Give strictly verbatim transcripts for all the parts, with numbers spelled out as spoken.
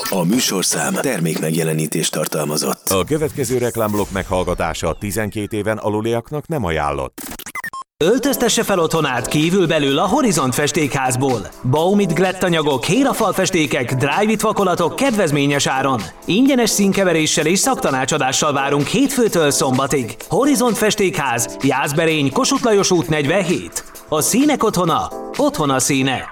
A műsorszám termék megjelenítést tartalmazott. A következő reklámblokk meghallgatása tizenkét éven aluliaknak nem ajánlott. Öltöztesse fel otthonát kívül-belül a Horizont festékházból. Baumit glettanyagok, hérafalfestékek, dry-fit vakolatok kedvezményes áron. Ingyenes színkeveréssel és szaktanácsadással várunk hétfőtől szombatig. Horizont festékház, Jászberény, Kossuth Lajos út negyvenhét. A színek otthona, otthon a színe.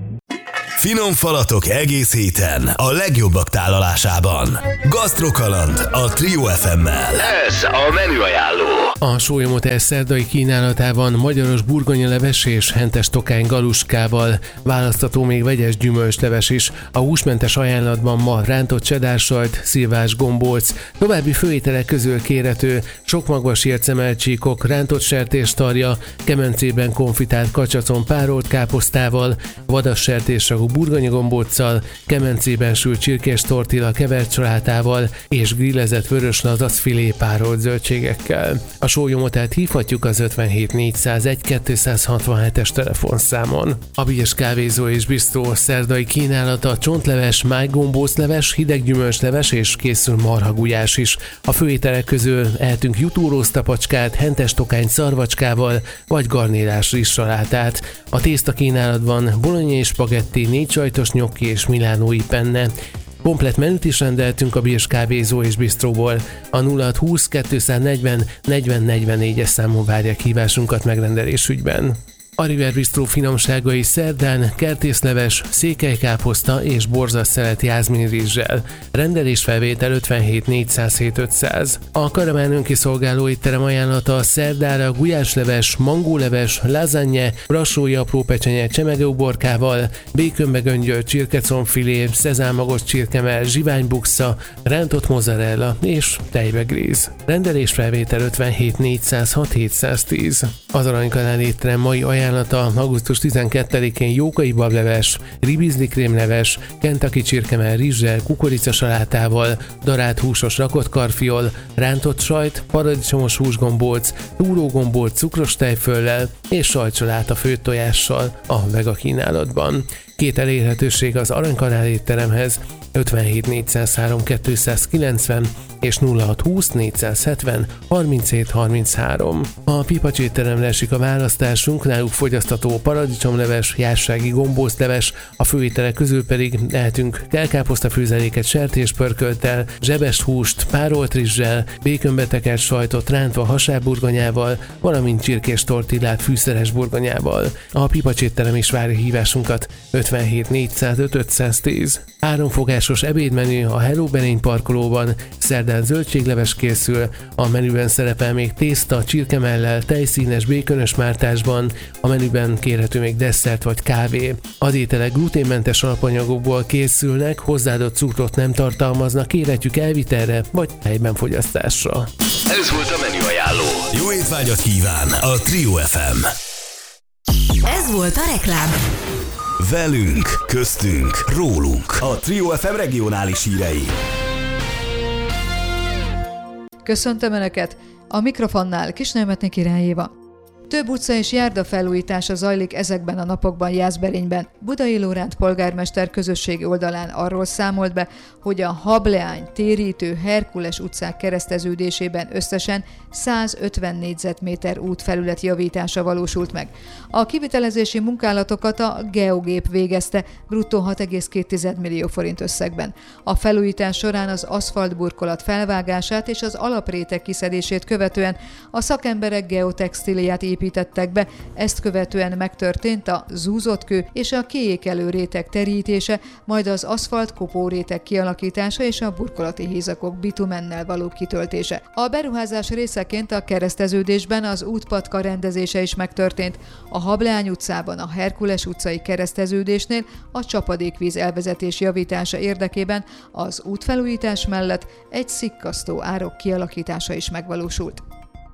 Finom falatok egész héten a legjobbak tálalásában. Gasztrokaland a Trio ef emmel. Ez a menüajánló. A Sólyomhotel szerdai kínálatában magyaros burgonyaleves és hentes tokány galuskával, választható még vegyes gyümölcsleves is. A húsmentes ajánlatban ma rántott csedársajt, szilvás gombóc, további főételek közül kérhető sokmagvas ércemelcsíkok, rántott sertéstarja, kemencében konfitált kacsacon párolt káposztával, vadas sertésragú burgonyagombóccal, kemencében sült csirkés tortilla kevert salátával és grillezett vörös lazacfilé párolt zöldségekkel. A Sólyomhotelt hívhatjuk az ötvenhét négyszázegy kétszázhatvanhetes telefonszámon. A Bies kávézó és bisztró szerdai kínálata csontleves, májgombócleves, hideg gyümölcsleves és készül marhagulyás is. A főételek közül ehetünk jutóróztapacskát, hentes tokány szarvacskával vagy garnélás rizssalátát. A tészta kínálatban bologna és spagetti, négy sajtos nyokki és milánói penne. Komplet menüt is rendeltünk a Bies kávézó és bisztróból. A nulla hatszázhúsz kétszáznegyven negyven negyvennégyes számon várják hívásunkat megrendelés ügyben. A River Bistro finomságai szerdán kertészleves, székelykáposzta és borzaszszelet jászminrizssel. Rendelésfelvétel ötvenhét négyszázhét ötszáz. A Karamán önkiszolgáló étterem ajánlata szerdára gulyásleves, mangóleves, lasagne, brassói apró pecsenye csemegeuborkával, békönbe göngyölt csirkecombfilé, szezámagos csirkemell, zsiványbuksa, rántott mozzarella és tejbegríz. Rendelésfelvétel ötvenhét négyszázhat hétszáztíz. Az Aranykanál étterem mai ajánlata augusztus tizenkettedikén jókai bableves, ribizli krémleves, kentucky csirkemell rizssel, kukoricasalátával, darált húsos rakott karfiol, rántott sajt, paradicsomos húsgombóc, túrógombóc cukros tejföllel és sajtsaláta főtt tojással a vega kínálatban. Két elérhetőség az Aranykanál étteremhez, ötvenhét négyszázhárom kétszázkilencven és nulla hatszázhúsz négyszázhetven harminchét harminchárom. A Pipacs étteremre esik a választásunk, náluk fogyasztható paradicsomleves, jászsági gombócleves, a főételek közül pedig ehetünk kelkáposztafűzeléket sertéspörkölttel, zsebest húst, párolt rizssel, békönbe tekert sajtot rántva hasábburgonyával, valamint csirkés tortillát fűszeres burgonyával. A Pipacs étterem is várja hívásunkat, ötvenhét négyszázöt ötszáztíz. Háromfogásos ebédmenü a Hello Berény parkolóban, szerdán zöldségleves készül, a menüben szerepel még tészta, csirkemellel, tejszínes, békönös mártásban, a menüben kérhető még desszert vagy kávé. Az ételek gluténmentes alapanyagokból készülnek, hozzáadott cukrot nem tartalmaznak, kérhetjük elvitelre vagy helyben fogyasztásra. Ez volt a menüajánló. Jó étvágyat kíván a Trio ef em. Ez volt a reklám. Velünk, köztünk, rólunk. A Trio ef em regionális hírei. Köszöntöm Önöket! A mikrofonnál Kisnemetné Király Éva. Több utca és járda felújítása zajlik ezekben a napokban Jászberényben. Budai Lóránt polgármester közösségi oldalán arról számolt be, hogy a Hableány, Térítő, Herkules utcák kereszteződésében összesen százötven négyzetméter útfelület javítása valósult meg. A kivitelezési munkálatokat a Geogép végezte bruttó hat egész két millió forint összegben. A felújítás során az aszfaltburkolat felvágását és az alapréteg kiszedését követően a szakemberek geotextíliát építettek be, ezt követően megtörtént a zúzott kő és a kiékelő réteg terítése, majd az aszfalt kopóréteg kialakítása és a burkolati hézakok bitumennel való kitöltése. A beruházás részeként a kereszteződésben az útpatka rendezése is megtörtént. A Hableány utcában a Herkules utcai kereszteződésnél a csapadékvíz elvezetés javítása érdekében az útfelújítás mellett egy szikkasztó árok kialakítása is megvalósult.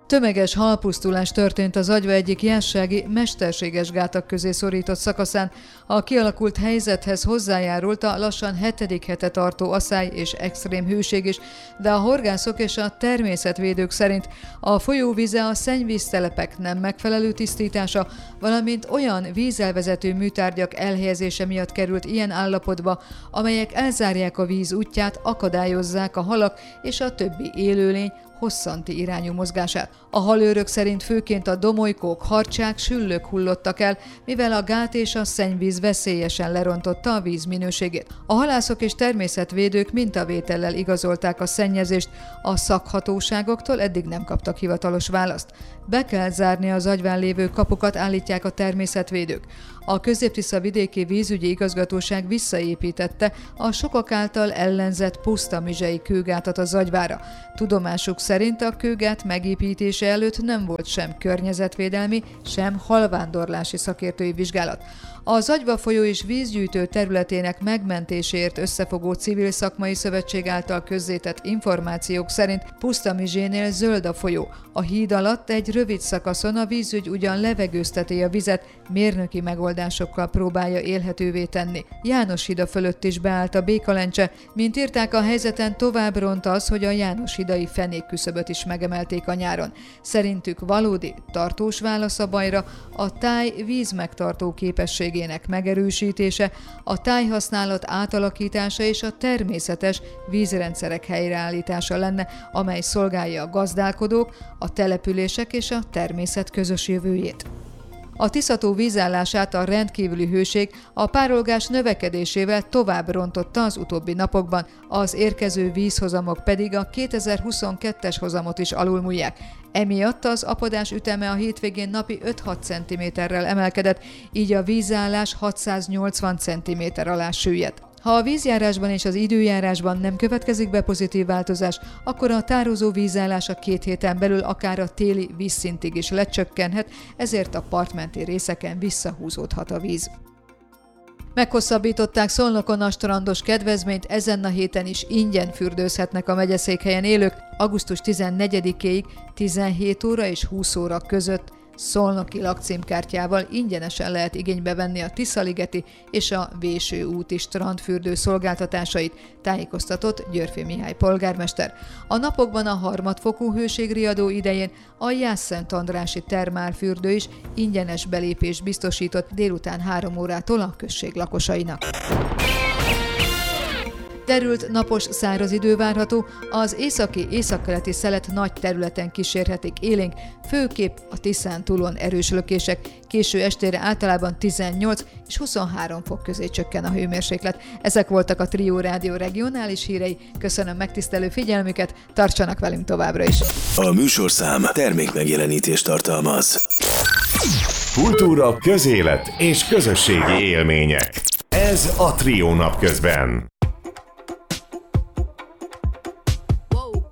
Tömeges halpusztulás történt az Agyva egyik jászsági mesterséges gátak közé szorított szakaszán. A kialakult helyzethez hozzájárult a lassan hetedik hete tartó aszály és extrém hőség is, de a horgászok és a természetvédők szerint a folyóvíze a szennyvíztelepek nem megfelelő tisztítása, valamint olyan vízelvezető műtárgyak elhelyezése miatt került ilyen állapotba, amelyek elzárják a víz útját, akadályozzák a halak és a többi élőlény hosszanti irányú mozgását. A halőrök szerint főként a domolykók, harcsák, süllők hullottak el, mivel a gát és a szennyvíz veszélyesen lerontotta a víz minőségét. A halászok és természetvédők mintavétellel igazolták a szennyezést, a szakhatóságoktól eddig nem kaptak hivatalos választ. Be kell zárni az Agyván lévő kapukat, állítják a természetvédők. A Közép-Tisza vidéki vízügyi igazgatóság visszaépítette a sokak által ellenzett pusztamizsei kőgátat az Agyvára. Tudomásuk szerint a kőgát megépítése előtt nem volt sem környezetvédelmi, sem halvándorlási szakértői vizsgálat. Az Agyva folyó és vízgyűjtő területének megmentéséért összefogó civil szakmai szövetség által közzétett információk szerint Pusztamizsénél zöld a folyó. A híd alatt egy rövid szakaszon a vízügy ugyan levegőzteti a vizet, mérnöki megoldásokkal próbálja élhetővé tenni. Jánoshida fölött is beállt a Békalencse, mint írták, a helyzeten tovább ront az, hogy a jánoshidai fenékküszöböt is megemelték a nyáron. Szerintük valódi, tartós válasz a bajra a táj vízmegtartó képességének megerősítése, a tájhasználat átalakítása és a természetes vízrendszerek helyreállítása lenne, amely szolgálja a gazdálkodók, a települések és a természet közös jövőjét. A Tisza-tó vízállását a rendkívüli hőség a párolgás növekedésével tovább rontotta az utóbbi napokban, az érkező vízhozamok pedig a kétezer-huszonkettes hozamot is alulmúlják. Emiatt az apadás üteme a hétvégén napi öt-hat centiméterrel emelkedett, így a vízállás hatszáznyolcvan centiméter alá süllyedt. Ha a vízjárásban és az időjárásban nem következik be pozitív változás, akkor a tározó vízállás a két héten belül akár a téli vízszintig is lecsökkenhet, ezért a partmenti részeken visszahúzódhat a víz. Meghosszabbították Szolnokon a strandos kedvezményt, ezen a héten is ingyen fürdőzhetnek a megyeszékhelyen élők, augusztus tizennegyedikéig tizenhét óra és húsz óra között. Szolnoki lakcímkártyával ingyenesen lehet igénybe venni a Tiszaligeti és a Véső úti strandfürdő szolgáltatásait, tájékoztatott Györffy Mihály polgármester. A napokban a harmadfokú hőségriadó idején a Jász-Szent Andrássy termálfürdő is ingyenes belépést biztosított délután három órától a község lakosainak. Derült, napos, száraz idő várható, az északi, északkeleti szelet nagy területen kísérhetik élénk, főképp a Tiszán túlon erős lökések. Késő estére általában tizennyolc és huszonhárom fok közé csökken a hőmérséklet. Ezek voltak a Trio Rádió regionális hírei. Köszönöm megtisztelő figyelmüket, tartsanak velünk továbbra is. A műsorszám termékmegjelenítést tartalmaz. Kultúra, közélet és közösségi élmények. Ez a Trio napközben.